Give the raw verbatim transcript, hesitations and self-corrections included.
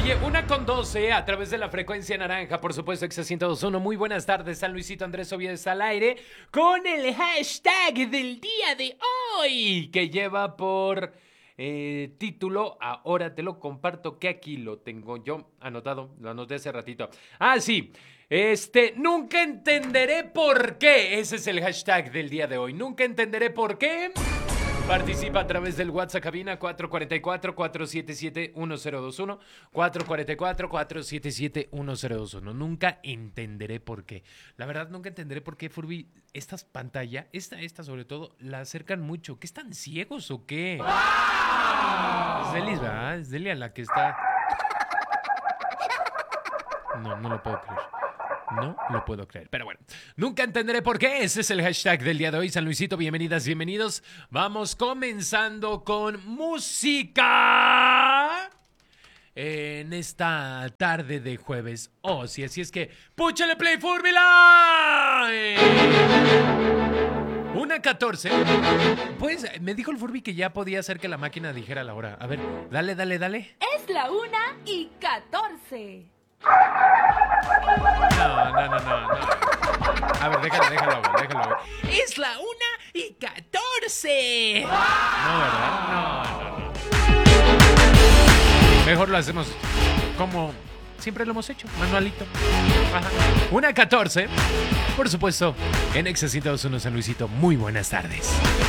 Oye, una con doce a través de la frecuencia naranja, por supuesto, Exa ciento dos punto uno. Muy buenas tardes, San Luisito Andrés Oviedo al aire con el hashtag del día de hoy, que lleva por eh, título, ahora te lo comparto, que aquí lo tengo yo anotado, lo anoté hace ratito. Ah, sí, este, nunca entenderé por qué, ese es el hashtag del día de hoy, nunca entenderé por qué. Participa a través del WhatsApp cabina cuatro cuatro cuatro, cuatro siete siete, uno cero dos uno, cuatro cuatro cuatro, cuatro siete siete, uno cero dos uno. Nunca entenderé por qué. La verdad, nunca entenderé por qué, Furby, estas pantallas, esta, esta sobre todo, la acercan mucho. ¿Qué están ciegos o qué? ¡Wow! Es Delis, ¿verdad? Es Delia la que está... No, no lo puedo creer. No lo puedo creer, pero bueno, nunca entenderé por qué. Ese es el hashtag del día de hoy. San Luisito, bienvenidas, bienvenidos. Vamos comenzando con música en esta tarde de jueves. Oh, sí, así es que ¡púchale play, Furby! Una catorce. Pues me dijo el Furby que ya podía hacer que la máquina dijera la hora. A ver, dale, dale, dale. Es la una y catorce. No, no, no, no, no. A ver, déjalo, déjalo, ver, déjalo ver. Es la una y catorce. No, ¿verdad? No, no, no. Mejor lo hacemos como siempre lo hemos hecho, manualito. Ajá. Una catorce, por supuesto, en Exa ciento dos punto uno San Luisito. Muy buenas tardes.